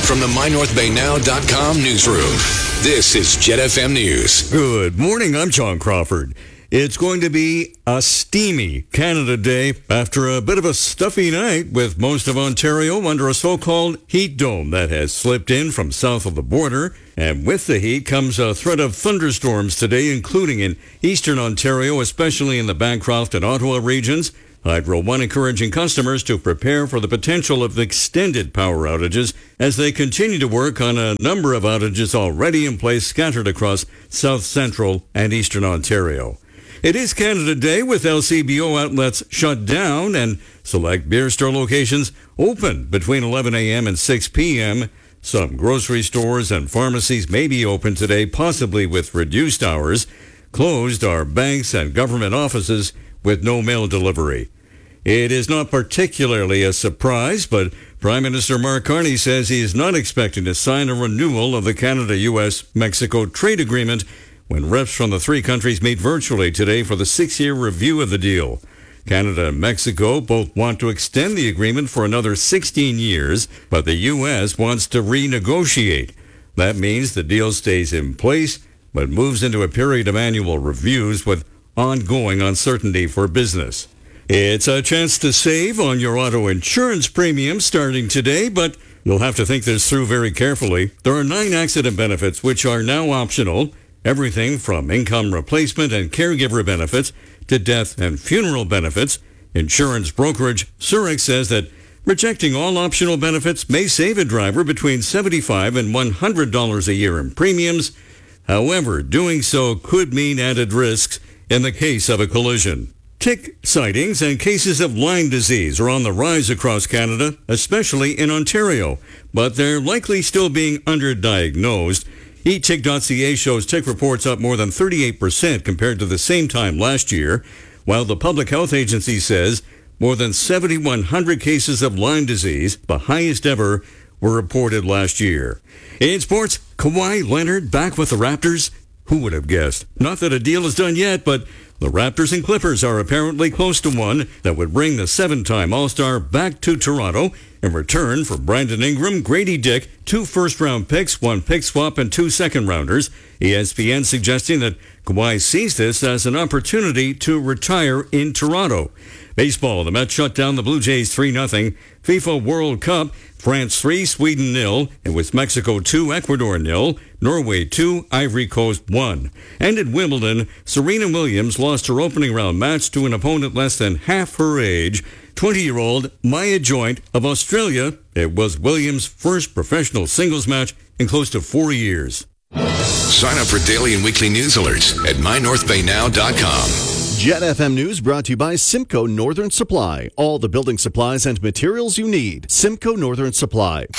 From the MyNorthBayNow.com newsroom, this is Jet FM News. Good morning, I'm John Crawford. It's going to be a steamy Canada Day after a bit of a stuffy night with most of Ontario under a so-called heat dome that has slipped in from south of the border. And with the heat comes a threat of thunderstorms today, including in eastern Ontario, especially in the Bancroft and Ottawa regions. Hydro One encouraging customers to prepare for the potential of extended power outages as they continue to work on a number of outages already in place scattered across south central and eastern Ontario. It is Canada Day with LCBO outlets shut down and select beer store locations open between 11 a.m. and 6 p.m. Some grocery stores and pharmacies may be open today, possibly with reduced hours. Closed are banks and government offices with no mail delivery. It is not particularly a surprise, but Prime Minister Mark Carney says he is not expecting to sign a renewal of the Canada-U.S.-Mexico trade agreement when reps from the three countries meet virtually today for the 6-year review of the deal. Canada and Mexico both want to extend the agreement for another 16 years, but the U.S. wants to renegotiate. That means the deal stays in place, but moves into a period of annual reviews with ongoing uncertainty for business. It's a chance to save on your auto insurance premium starting today, but you'll have to think this through very carefully. There are 9 accident benefits which are now optional. Everything from income replacement and caregiver benefits to death and funeral benefits. Insurance brokerage Zurich says that rejecting all optional benefits may save a driver between $75 and $100 a year in premiums. However, doing so could mean added risks in the case of a collision. Tick sightings and cases of Lyme disease are on the rise across Canada, especially in Ontario, but they're likely still being underdiagnosed. eTick.ca shows tick reports up more than 38% compared to the same time last year, while the Public Health Agency says more than 7,100 cases of Lyme disease, the highest ever, were reported last year. In sports, Kawhi Leonard back with the Raptors? Who would have guessed? Not that a deal is done yet, but the Raptors and Clippers are apparently close to one that would bring the 7-time All-Star back to Toronto in return for Brandon Ingram, Grady Dick, 2 first-round picks, 1 pick swap, and 2 second-rounders. ESPN suggesting that Kawhi sees this as an opportunity to retire in Toronto. Baseball, the Mets shut down the Blue Jays 3-0. FIFA World Cup, France 3, Sweden 0, and with Mexico 2, Ecuador 0, Norway 2, Ivory Coast 1. And at Wimbledon, Serena Williams lost her opening round match to an opponent less than half her age, 20-year-old Maya Joint of Australia. It was Williams' first professional singles match in close to 4 years. Sign up for daily and weekly news alerts at MyNorthBayNow.com. Jet FM News brought to you by Simcoe Northern Supply. All the building supplies and materials you need. Simcoe Northern Supply.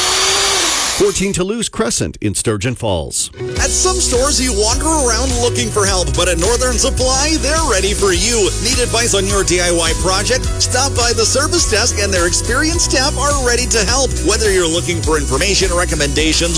14 Toulouse Crescent in Sturgeon Falls. At some stores, you wander around looking for help, but at Northern Supply, they're ready for you. Need advice on your DIY project? Stop by the service desk and their experienced staff are ready to help. Whether you're looking for information, recommendations,